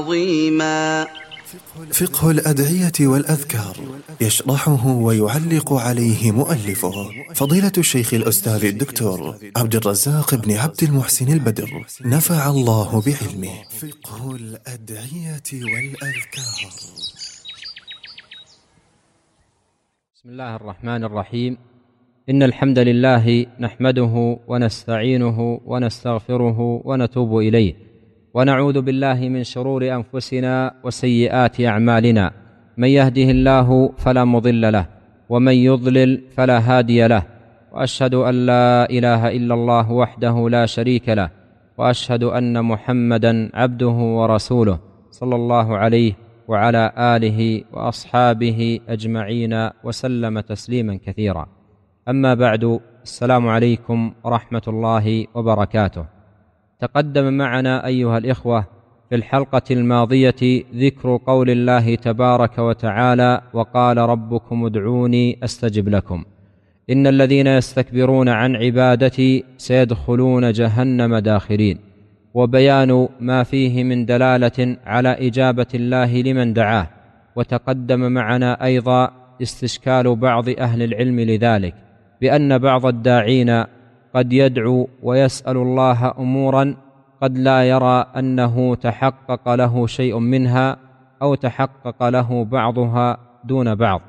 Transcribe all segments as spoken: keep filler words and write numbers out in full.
عظيما. فقه الأدعية والأذكار يشرحه ويعلق عليه مؤلفه فضيلة الشيخ الأستاذ الدكتور عبد الرزاق بن عبد المحسن البدر، نفع الله بعلمه. فقه الأدعية والأذكار. بسم الله الرحمن الرحيم. إن الحمد لله نحمده ونستعينه ونستغفره ونتوب إليه، ونعوذ بالله من شرور أنفسنا وسيئات أعمالنا. من يهده الله فلا مضل له، ومن يضلل فلا هادي له، وأشهد أن لا إله إلا الله وحده لا شريك له، وأشهد أن محمدًا عبده ورسوله صلى الله عليه وعلى آله وأصحابه أجمعين وسلم تسليما كثيرا. أما بعد، السلام عليكم ورحمة الله وبركاته. تقدم معنا أيها الإخوة في الحلقة الماضية ذكر قول الله تبارك وتعالى: وقال ربكم ادعوني أستجب لكم، إن الذين يستكبرون عن عبادتي سيدخلون جهنم داخرين، وبيان ما فيه من دلالة على إجابة الله لمن دعاه. وتقدم معنا أيضا استشكال بعض أهل العلم لذلك، بأن بعض الداعين قد يدعو ويسأل الله أمورا قد لا يرى أنه تحقق له شيء منها، أو تحقق له بعضها دون بعض.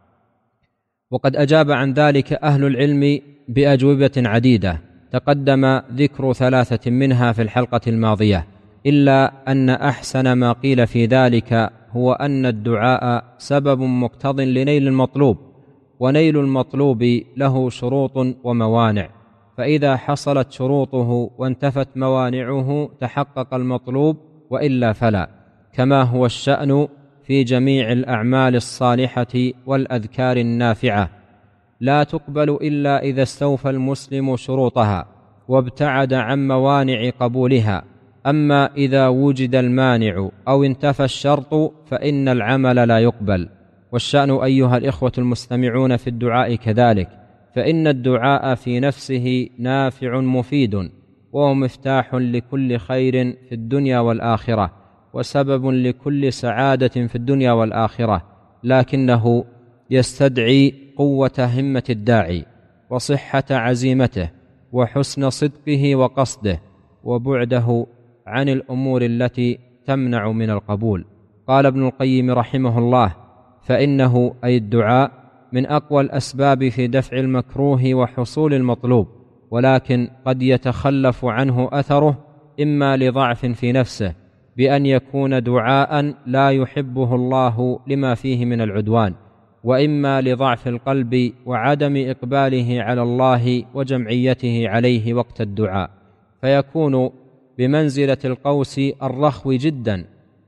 وقد أجاب عن ذلك أهل العلم بأجوبة عديدة، تقدم ذكر ثلاثة منها في الحلقة الماضية، إلا أن أحسن ما قيل في ذلك هو أن الدعاء سبب مقتض لنيل المطلوب، ونيل المطلوب له شروط وموانع، فإذا حصلت شروطه وانتفت موانعه تحقق المطلوب، وإلا فلا، كما هو الشأن في جميع الأعمال الصالحة والأذكار النافعة، لا تقبل إلا إذا استوفى المسلم شروطها وابتعد عن موانع قبولها. أما إذا وجد المانع أو انتفى الشرط فإن العمل لا يقبل. والشأن أيها الإخوة المستمعون في الدعاء كذلك، فإن الدعاء في نفسه نافع مفيد، وهو مفتاح لكل خير في الدنيا والآخرة، وسبب لكل سعادة في الدنيا والآخرة، لكنه يستدعي قوة همة الداعي، وصحة عزيمته، وحسن صدقه وقصده، وبعده عن الأمور التي تمنع من القبول. قال ابن القيم رحمه الله: فإنه أي الدعاء من أقوى الأسباب في دفع المكروه وحصول المطلوب، ولكن قد يتخلف عنه أثره، إما لضعف في نفسه بأن يكون دعاء لا يحبه الله لما فيه من العدوان، وإما لضعف القلب وعدم إقباله على الله وجمعيته عليه وقت الدعاء، فيكون بمنزلة القوس الرخو جدا،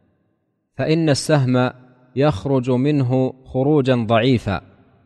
فإن السهم يخرج منه خروجا ضعيفا.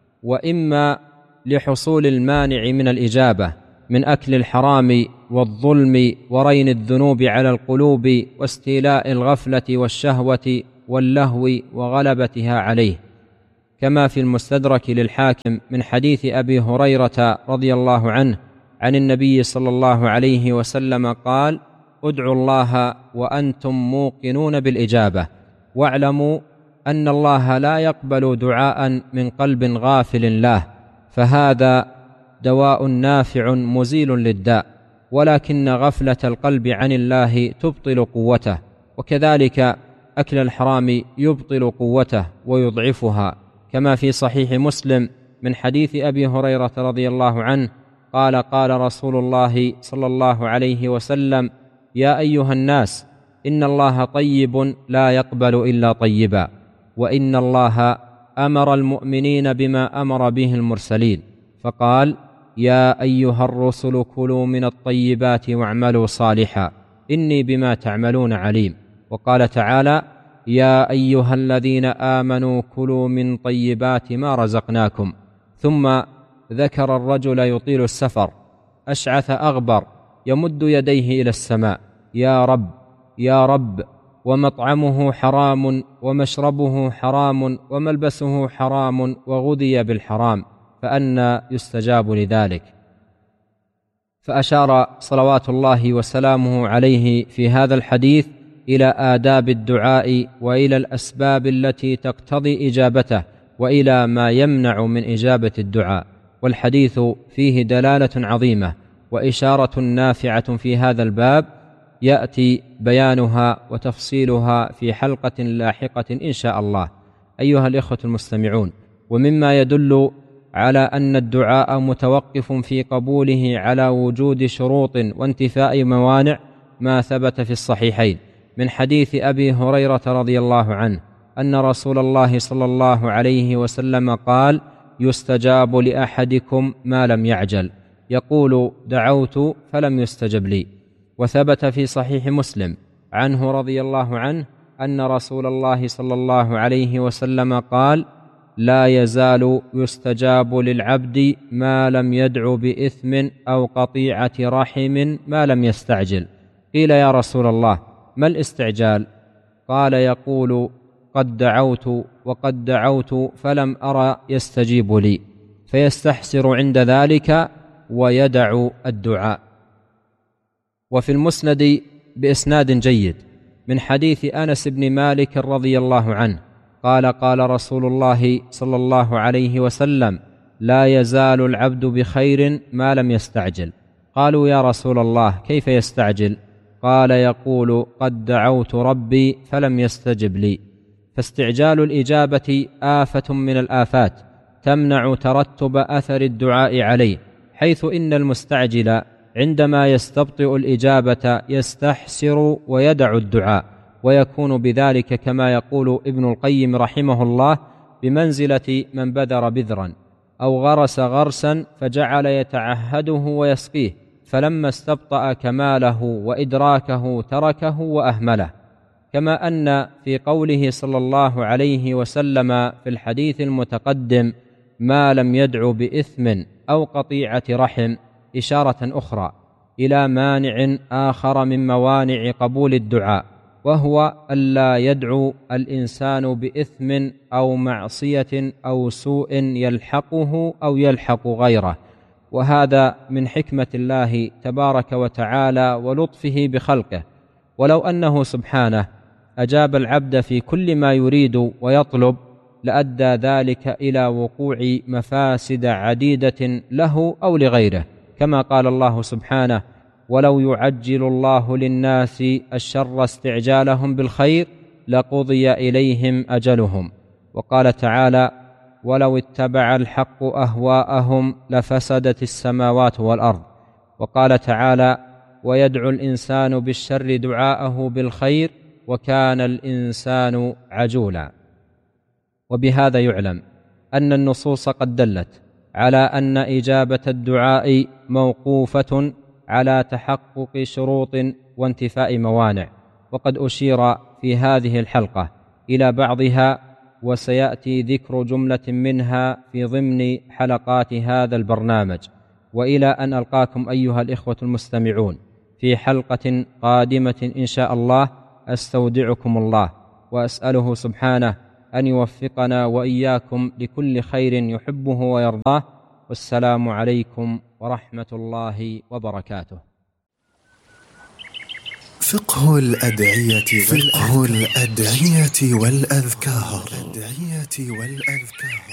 وإما لحصول المانع من الإجابة من أكل الحرام والظلم ورين الذنوب على القلوب واستيلاء الغفلة والشهوة واللهو وغلبتها عليه، كما في المستدرك للحاكم من حديث أبي هريرة رضي الله عنه عن النبي صلى الله عليه وسلم قال: ادعوا الله وأنتم موقنون بالإجابة، واعلموا أن الله لا يقبل دعاء من قلب غافل له، فهذا دواء نافع مزيل للداء، ولكن غفلة القلب عن الله تبطل قوته، وكذلك أكل الحرام يبطل قوته ويضعفها، كما في صحيح مسلم من حديث أبي هريرة رضي الله عنه قال: قال رسول الله صلى الله عليه وسلم: يا أيها الناس، إن الله طيب لا يقبل إلا طيبا، وإن الله أمر المؤمنين بما أمر به المرسلين، فقال: يا أيها الرسل كلوا من الطيبات واعملوا صالحا إني بما تعملون عليم. وقال تعالى: يا أيها الذين آمنوا كلوا من طيبات ما رزقناكم. ثم ذكر الرجل يطيل السفر أشعث أغبر يمد يديه إلى السماء: يا رب يا رب، ومطعمه حرام ومشربه حرام وملبسه حرام وغذي بالحرام، فأنى يستجاب لذلك؟ فأشار صلوات الله وسلامه عليه في هذا الحديث إلى آداب الدعاء وإلى الأسباب التي تقتضي إجابته وإلى ما يمنع من إجابة الدعاء. والحديث فيه دلالة عظيمة وإشارة نافعة في هذا الباب يأتي بيانها وتفصيلها في حلقة لاحقة إن شاء الله. أيها الإخوة المستمعون، ومما يدل على أن الدعاء متوقف في قبوله على وجود شروط وانتفاء موانع ما ثبت في الصحيحين من حديث أبي هريرة رضي الله عنه أن رسول الله صلى الله عليه وسلم قال: يستجاب لأحدكم ما لم يعجل، يقول: دعوت فلم يستجب لي. وثبت في صحيح مسلم عنه رضي الله عنه أن رسول الله صلى الله عليه وسلم قال: لا يزال يستجاب للعبد ما لم يدع بإثم أو قطيعة رحم ما لم يستعجل. قيل: يا رسول الله، ما الاستعجال؟ قال: يقول: قد دعوت وقد دعوت فلم أرى يستجيب لي، فيستحسر عند ذلك ويدع الدعاء. وفي المسند بإسناد جيد من حديث أنس بن مالك رضي الله عنه قال: قال رسول الله صلى الله عليه وسلم: لا يزال العبد بخير ما لم يستعجل. قالوا: يا رسول الله، كيف يستعجل؟ قال: يقول: قد دعوت ربي فلم يستجب لي. فاستعجال الإجابة آفة من الآفات تمنع ترتب أثر الدعاء عليه، حيث إن المستعجل عندما يستبطئ الإجابة يستحسر ويدع الدعاء، ويكون بذلك كما يقول ابن القيم رحمه الله بمنزلة من بذر بذرا أو غرس غرسا فجعل يتعهده ويسقيه، فلما استبطأ كماله وإدراكه تركه وأهمله. كما أن في قوله صلى الله عليه وسلم في الحديث المتقدم: ما لم يدع بإثم أو قطيعة رحم، إشارة أخرى إلى مانع آخر من موانع قبول الدعاء، وهو ألا يدعو الإنسان بإثم أو معصية أو سوء يلحقه أو يلحق غيره. وهذا من حكمة الله تبارك وتعالى ولطفه بخلقه. ولو أنه سبحانه أجاب العبد في كل ما يريد ويطلب لأدى ذلك إلى وقوع مفاسد عديدة له أو لغيره، كما قال الله سبحانه: ولو يعجل الله للناس الشر استعجالهم بالخير لقضي إليهم أجلهم. وقال تعالى: ولو اتبع الحق أهواءهم لفسدت السماوات والأرض. وقال تعالى: ويدعو الإنسان بالشر دعاءه بالخير وكان الإنسان عجولا. وبهذا يعلم أن النصوص قد دلت على أن إجابة الدعاء موقوفة على تحقق شروط وانتفاء موانع، وقد أشير في هذه الحلقة إلى بعضها، وسيأتي ذكر جملة منها في ضمن حلقات هذا البرنامج. وإلى أن ألقاكم أيها الإخوة المستمعون في حلقة قادمة إن شاء الله، أستودعكم الله وأسأله سبحانه أن يوفقنا وإياكم لكل خير يحبه ويرضاه. والسلام عليكم ورحمة الله وبركاته. فقه الأدعية فقه الأدعية والأذكار.